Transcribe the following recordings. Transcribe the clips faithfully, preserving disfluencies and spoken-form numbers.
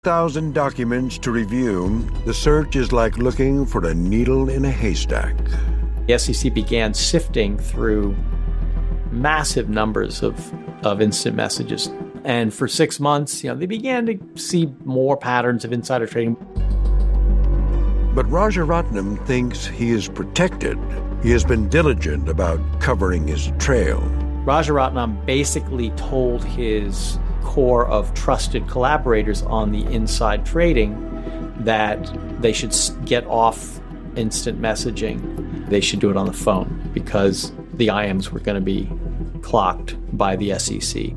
thousand documents to review, the search is like looking for a needle in a haystack. The S E C began sifting through massive numbers of, of instant messages. And for six months, you know, they began to see more patterns of insider trading. But Rajaratnam thinks he is protected. He has been diligent about covering his trail. Rajaratnam basically told his core of trusted collaborators on the inside trading that they should get off instant messaging. They should do it on the phone because the I Ms were going to be clocked by the S E C.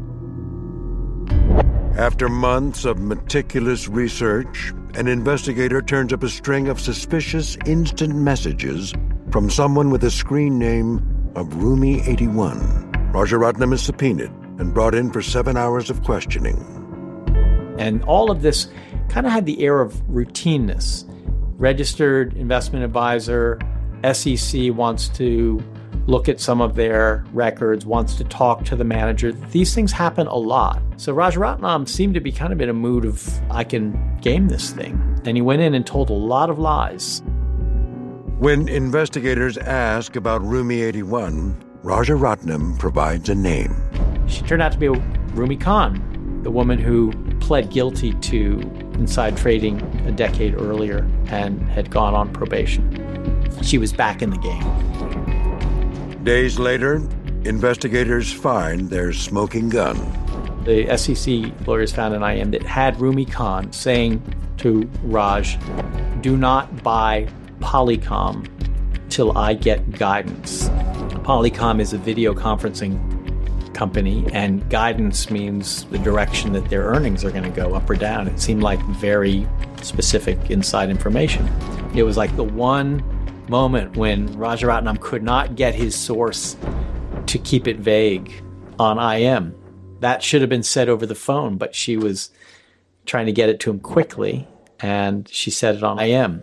After months of meticulous research, an investigator turns up a string of suspicious instant messages from someone with a screen name of Rumi eighty-one. Rajaratnam is subpoenaed and brought in for seven hours of questioning. And all of this kind of had the air of routineness. Registered investment advisor, S E C wants to look at some of their records, wants to talk to the manager. These things happen a lot. So Rajaratnam seemed to be kind of in a mood of, I can game this thing. And he went in and told a lot of lies. When investigators ask about Rumi eighty-one, Rajaratnam provides a name. She turned out to be Rumi Khan, the woman who pled guilty to inside trading a decade earlier and had gone on probation. She was back in the game. Days later, investigators find their smoking gun. The S E C lawyers found an I M that had Rumi Khan saying to Raj, do not buy Polycom till I get guidance. Polycom is a video conferencing company, and guidance means the direction that their earnings are going to go, up or down. It seemed like very specific inside information. It was like the one moment when Rajaratnam could not get his source to keep it vague on I M. That should have been said over the phone, but she was trying to get it to him quickly, and she said it on I M.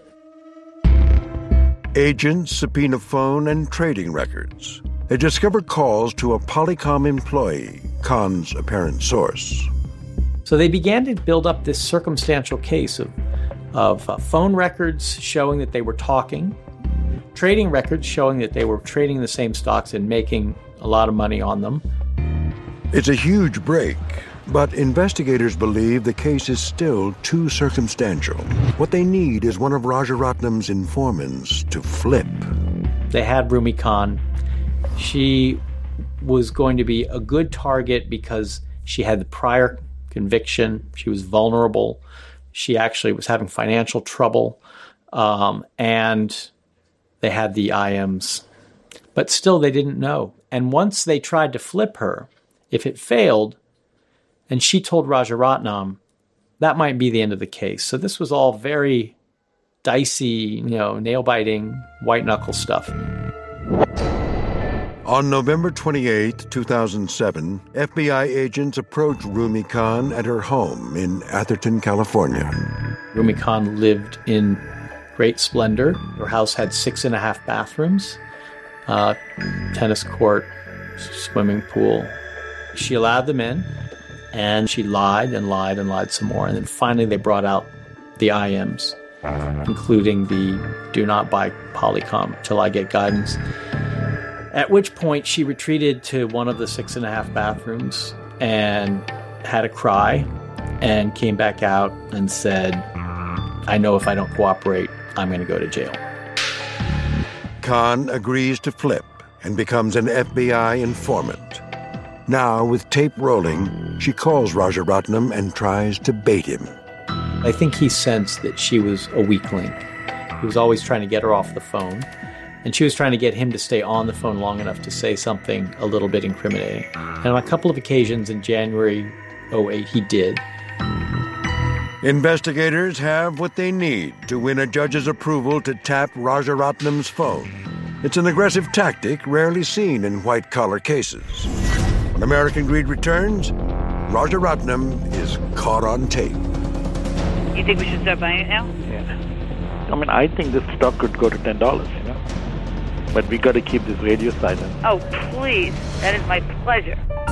Agents subpoena phone and trading records. They discover calls to a Polycom employee, Khan's apparent source. So they began to build up this circumstantial case of, of uh, phone records showing that they were talking, trading records showing that they were trading the same stocks and making a lot of money on them. It's a huge break, but investigators believe the case is still too circumstantial. What they need is one of Rajaratnam's informants to flip. They had Rumi Khan. She was going to be a good target because she had the prior conviction. She was vulnerable. She actually was having financial trouble. Um, and they had the I Ms. But still, they didn't know. And once they tried to flip her, if it failed, and she told Rajaratnam, that might be the end of the case. So this was all very dicey, you know, nail-biting, white-knuckle stuff. On November twenty-eighth, two thousand seven, F B I agents approached Rumi Khan at her home in Atherton, California. Rumi Khan lived in great splendor. Her house had six and a half bathrooms, uh, tennis court, swimming pool. She allowed them in, and she lied and lied and lied some more. And then finally they brought out the I Ms, including the do not buy Polycom till I get guidance. At which point she retreated to one of the six and a half bathrooms and had a cry and came back out and said, I know if I don't cooperate, I'm going to go to jail. Khan agrees to flip and becomes an F B I informant. Now, with tape rolling, she calls Rajaratnam and tries to bait him. I think he sensed that she was a weak link. He was always trying to get her off the phone, and she was trying to get him to stay on the phone long enough to say something a little bit incriminating. And on a couple of occasions in January oh eight, he did. Investigators have what they need to win a judge's approval to tap Rajaratnam's phone. It's an aggressive tactic rarely seen in white-collar cases. When American Greed returns, Rajaratnam is caught on tape. You think we should start buying it now? Yeah. I mean, I think this stock could go to ten dollars, you know. But we got to keep this radio silent. Oh, please. That is my pleasure.